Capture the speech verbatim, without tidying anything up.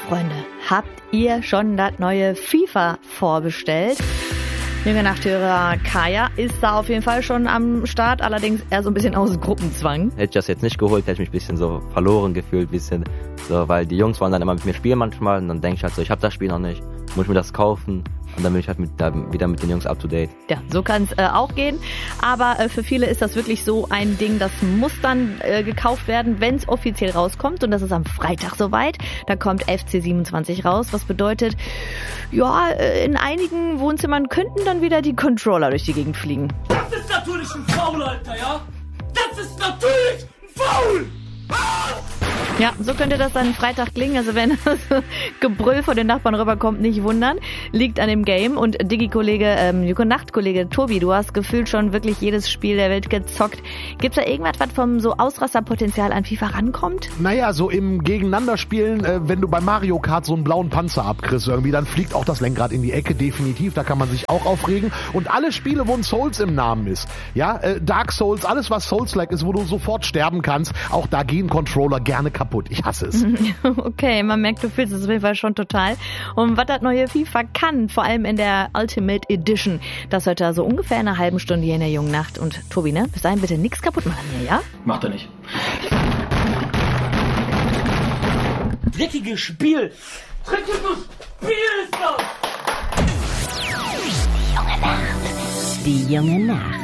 Freunde, habt ihr schon das neue FIFA vorbestellt? Junge Nachthörer Kaya ist da auf jeden Fall schon am Start, allerdings eher so ein bisschen aus Gruppenzwang. Hätte ich das jetzt nicht geholt, hätte ich mich ein bisschen so verloren gefühlt, bisschen so, weil die Jungs wollen dann immer mit mir spielen manchmal und dann denke ich halt so, ich habe das Spiel noch nicht, muss ich mir das kaufen und dann bin ich halt mit, da, wieder mit den Jungs up to date. Ja, so kann es äh, auch gehen, aber äh, für viele ist das wirklich so ein Ding, das muss dann äh, gekauft werden, wenn es offiziell rauskommt und das ist am Freitag soweit. Da kommt F C siebenundzwanzig raus, was bedeutet, ja, äh, in einigen Wohnzimmern könnten dann wieder die Controller durch die Gegend fliegen. Das ist natürlich ein Foul, Alter, ja? Das ist natürlich ein Foul! Ah! Ja, so könnte das dann Freitag klingen. Also wenn das Gebrüll von den Nachbarn rüberkommt, nicht wundern. Liegt an dem Game. Und Digi-Kollege, ähm, Nacht-Kollege Tobi, du hast gefühlt schon wirklich jedes Spiel der Welt gezockt. Gibt's da irgendwas, was vom so Ausrasterpotenzial an FIFA rankommt? Naja, so im Gegeneinanderspielen, äh, wenn du bei Mario Kart so einen blauen Panzer abkriegst irgendwie, dann fliegt auch das Lenkrad in die Ecke, definitiv. Da kann man sich auch aufregen. Und alle Spiele, wo ein Souls im Namen ist, ja, äh, Dark Souls, alles was Souls-like ist, wo du sofort sterben kannst, auch da gehen Controller gerne kaputt. Ich hasse es. Okay, man merkt, du fühlst es auf jeden Fall schon total. Und was das neue FIFA kann, vor allem in der Ultimate Edition, das hört da so ungefähr in einer halben Stunde hier in der jungen Nacht. Und Tobi, ne? Bis dahin bitte nichts kaputt machen hier, ja? Macht er nicht. Dreckiges Spiel! Dreckiges Spiel ist das! Die junge Nacht. Die junge Nacht.